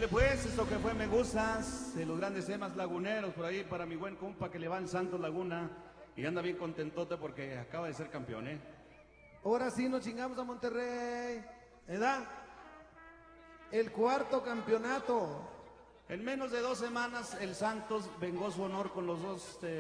Ándale pues, esto que fue Me Gustas, de los grandes temas laguneros, por ahí para mi buen compa que le va al Santos Laguna y anda bien contentote porque acaba de ser campeón, ¿eh? Ahora sí nos chingamos a Monterrey, ¿verdad? El cuarto campeonato. En menos de 2 semanas el Santos vengó su honor con los dos